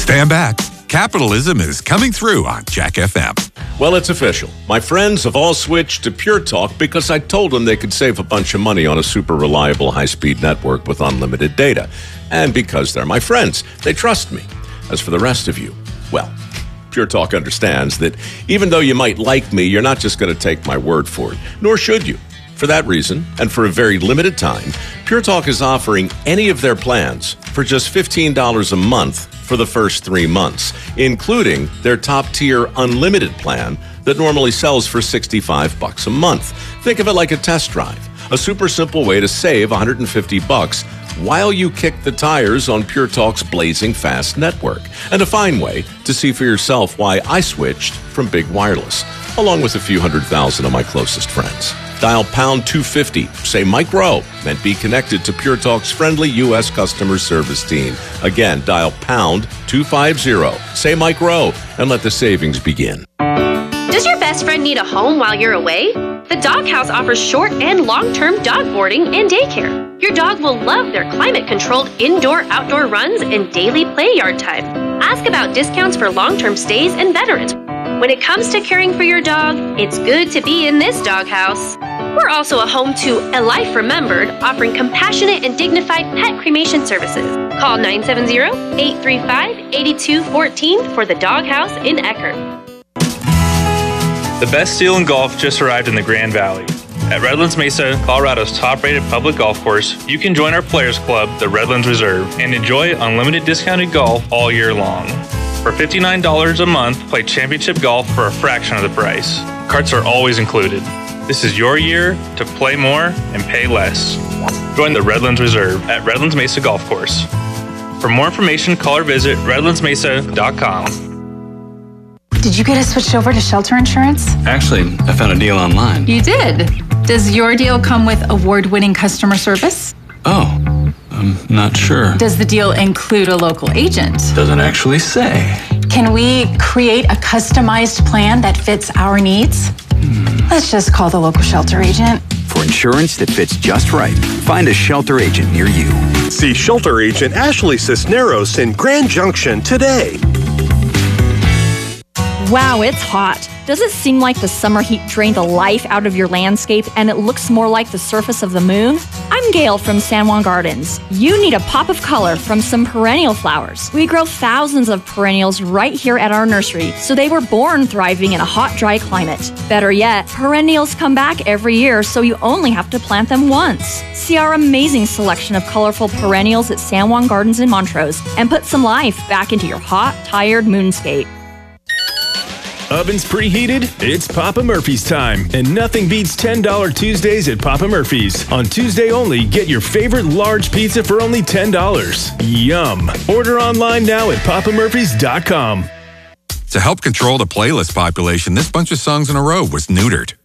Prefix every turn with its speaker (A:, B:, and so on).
A: Stand back. Capitalism is coming through on Jack FM.
B: Well, it's official. My friends have all switched to Pure Talk because I told them they could save a bunch of money on a super reliable high-speed network with unlimited data. And because they're my friends, they trust me. As for the rest of you, well, Pure Talk understands that even though you might like me, you're not just going to take my word for it, nor should you. For that reason, and for a very limited time, Pure Talk is offering any of their plans for just $15 a month for the first 3 months, including their top-tier unlimited plan that normally sells for $65 a month. Think of it like a test drive, a super simple way to save $150 while you kick the tires on Pure Talk's blazing fast network, and a fine way to see for yourself why I switched from big wireless, along with a few 100,000 of my closest friends. Dial pound 250, say Mike Rowe, and be connected to Pure Talk's friendly U.S. customer service team. Again, dial pound 250, say Mike Rowe, and let the savings begin.
C: Does your best friend need a home while you're away? The Doghouse offers short and long-term dog boarding and daycare. Your dog will love their climate-controlled indoor-outdoor runs and daily play yard time. Ask about discounts for long-term stays and veterans. When it comes to caring for your dog, it's good to be in this doghouse. We're also a home to A Life Remembered, offering compassionate and dignified pet cremation services. Call 970-835-8214 for the Doghouse in Eckerd.
D: The best deal in golf just arrived in the Grand Valley. At Redlands Mesa, Colorado's top-rated public golf course, you can join our Players Club, the Redlands Reserve, and enjoy unlimited discounted golf all year long. For $59 a month, play championship golf for a fraction of the price. Carts are always included. This is your year to play more and pay less. Join the Redlands Reserve at Redlands Mesa Golf Course. For more information, call or visit redlandsmesa.com.
E: Did you get us switched over to shelter insurance?
F: Actually, I found a deal online.
E: You did? Does your deal come with award-winning customer service?
F: Oh, I'm not sure.
E: Does the deal include a local agent?
F: Doesn't actually say.
E: Can we create a customized plan that fits our needs? Let's just call the local shelter agent.
G: For insurance that fits just right, find a shelter agent near you.
H: See shelter agent Ashley Cisneros in Grand Junction today.
I: Wow, it's hot. Does it seem like the summer heat drained the life out of your landscape and it looks more like the surface of the moon? I'm Gail from San Juan Gardens. You need a pop of color from some perennial flowers. We grow thousands of perennials right here at our nursery, so they were born thriving in a hot, dry climate. Better yet, perennials come back every year, so you only have to plant them once. See our amazing selection of colorful perennials at San Juan Gardens in Montrose and put some life back into your hot, tired moonscape.
J: Ovens preheated? It's Papa Murphy's time, and nothing beats $10 Tuesdays at Papa Murphy's. On Tuesday only, get your favorite large pizza for only $10. Yum! Order online now at papamurphys.com.
A: To help control the playlist population, this bunch of songs in a row was neutered.